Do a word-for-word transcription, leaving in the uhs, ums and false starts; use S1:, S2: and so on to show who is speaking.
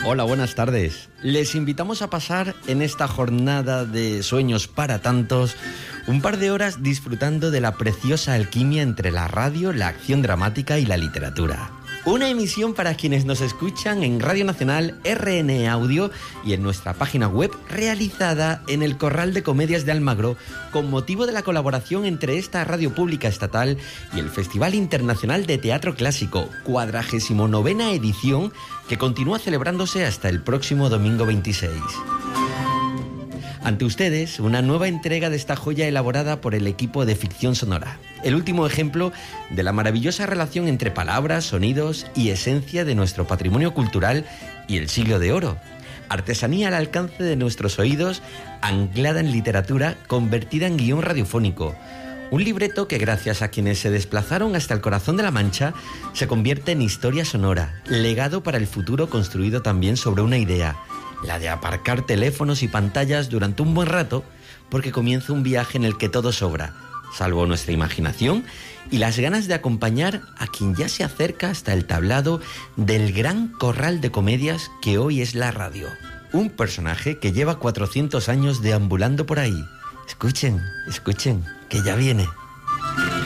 S1: Hola, buenas tardes. Les invitamos a pasar en esta jornada de sueños para tantos un par de horas disfrutando de la preciosa alquimia entre la radio, la acción dramática y la literatura. Una emisión para quienes nos escuchan en Radio Nacional, R N E Audio y en nuestra página web, realizada en el Corral de Comedias de Almagro con motivo de la colaboración entre esta radio pública estatal y el Festival Internacional de Teatro Clásico, cuadragésimo novena edición, que continúa celebrándose hasta el próximo domingo veintiséis. Ante ustedes, una nueva entrega de esta joya elaborada por el equipo de Ficción Sonora. El último ejemplo de la maravillosa relación entre palabras, sonidos y esencia de nuestro patrimonio cultural y el siglo de oro. Artesanía al alcance de nuestros oídos, anclada en literatura, convertida en guión radiofónico. Un libreto que, gracias a quienes se desplazaron hasta el corazón de la Mancha, se convierte en historia sonora, legado para el futuro construido también sobre una idea, la de aparcar teléfonos y pantallas durante un buen rato, porque comienza un viaje en el que todo sobra, salvo nuestra imaginación y las ganas de acompañar a quien ya se acerca hasta el tablado del gran corral de comedias que hoy es la radio. Un personaje que lleva cuatrocientos años deambulando por ahí. Escuchen, escuchen, que ya viene.